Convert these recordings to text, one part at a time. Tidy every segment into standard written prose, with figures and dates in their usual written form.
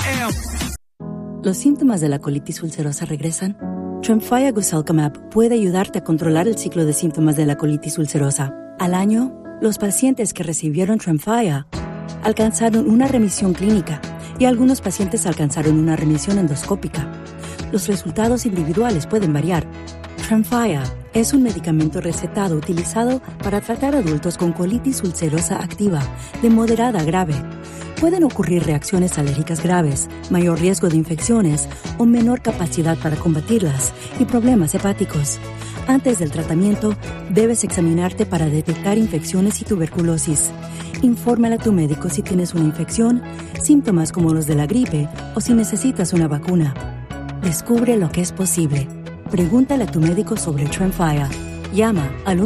¿Los síntomas de la colitis ulcerosa regresan? Tremfya Guselkumab puede ayudarte a controlar el ciclo de síntomas de la colitis ulcerosa. Al año, los pacientes que recibieron Tremfya alcanzaron una remisión clínica y algunos pacientes alcanzaron una remisión endoscópica. Los resultados individuales pueden variar. Tremfya es un medicamento recetado utilizado para tratar adultos con colitis ulcerosa activa de moderada a grave. Pueden ocurrir reacciones alérgicas graves, mayor riesgo de infecciones o menor capacidad para combatirlas y problemas hepáticos. Antes del tratamiento, debes examinarte para detectar infecciones y tuberculosis. Infórmale a tu médico si tienes una infección, síntomas como los de la gripe o si necesitas una vacuna. Descubre lo que es posible. Pregúntale a tu médico sobre Tremfya. Llama al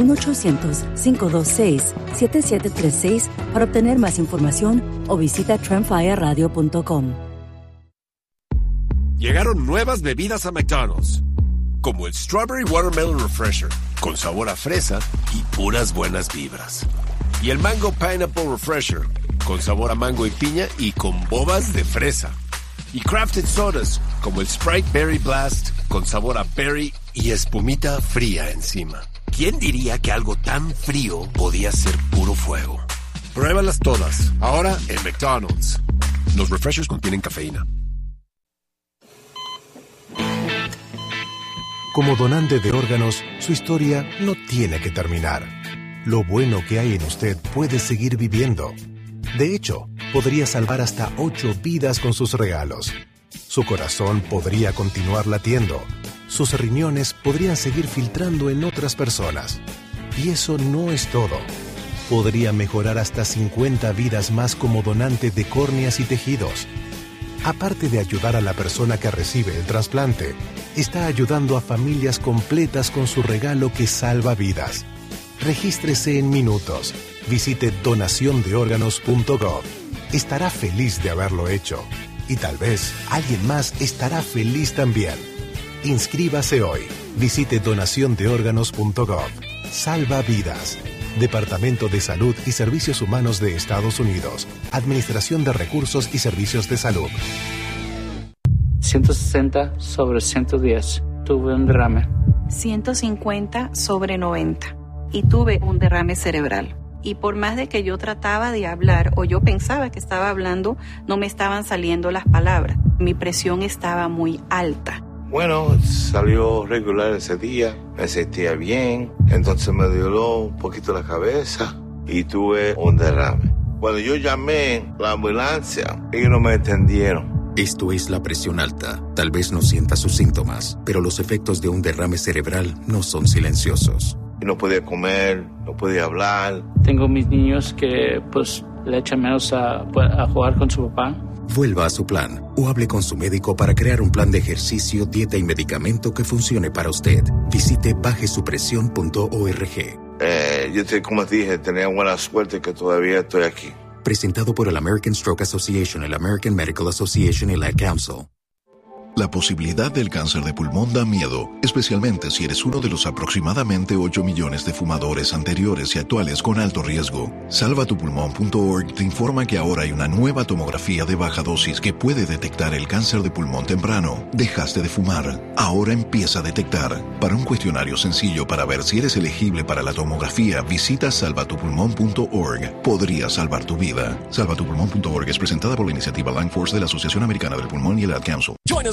1-800-526-7736 para obtener más información o visita tremfyaradio.com. Llegaron nuevas bebidas a McDonald's, como el Strawberry Watermelon Refresher, con sabor a fresa y puras buenas vibras. Y el Mango Pineapple Refresher, con sabor a mango y piña y con bobas de fresa. Y crafted sodas, como el Sprite Berry Blast, con sabor a berry y espumita fría encima. ¿Quién diría que algo tan frío podía ser puro fuego? Pruébalas todas, ahora en McDonald's. Los refreshers contienen cafeína. Como donante de órganos, su historia no tiene que terminar. Lo bueno que hay en usted puede seguir viviendo. De hecho, podría salvar hasta 8 vidas con sus regalos. Su corazón podría continuar latiendo. Sus riñones podrían seguir filtrando en otras personas. Y eso no es todo. Podría mejorar hasta 50 vidas más como donante de córneas y tejidos. Aparte de ayudar a la persona que recibe el trasplante, está ayudando a familias completas con su regalo que salva vidas. Regístrese en minutos. Visite donaciondeorganos.gov. Estará feliz de haberlo hecho. Y tal vez alguien más estará feliz también. Inscríbase hoy. Visite donaciondeorganos.gov. Salva vidas. Departamento de Salud y Servicios Humanos de Estados Unidos. Administración de Recursos y Servicios de Salud. 160/110. Tuve un derrame. 150/90. Y tuve un derrame cerebral. Y por más de que yo trataba de hablar o yo pensaba que estaba hablando, no me estaban saliendo las palabras. Mi presión estaba muy alta. Bueno, salió regular ese día, me sentía bien, entonces me dio un poquito la cabeza y tuve un derrame. Cuando yo llamé la ambulancia, ellos no me entendieron. Esto es la presión alta. Tal vez no sienta sus síntomas, pero los efectos de un derrame cerebral no son silenciosos. No podía comer, no podía hablar. Tengo mis niños que pues le echan menos a jugar con su papá. Vuelva a su plan o hable con su médico para crear un plan de ejercicio, dieta y medicamento que funcione para usted. Visite bajesupresión.org. Como te dije, tenía buena suerte que todavía estoy aquí. Presentado por el American Stroke Association, el American Medical Association y la Ad Council. La posibilidad del cáncer de pulmón da miedo, especialmente si eres uno de los aproximadamente 8 millones de fumadores anteriores y actuales con alto riesgo. Salvatupulmón.org te informa que ahora hay una nueva tomografía de baja dosis que puede detectar el cáncer de pulmón temprano. Dejaste de fumar, ahora empieza a detectar. Para un cuestionario sencillo para ver si eres elegible para la tomografía, visita salvatupulmón.org. Podría salvar tu vida. Salvatupulmón.org es presentada por la iniciativa Lung Force de la Asociación Americana del Pulmón y el Ad Council. Join us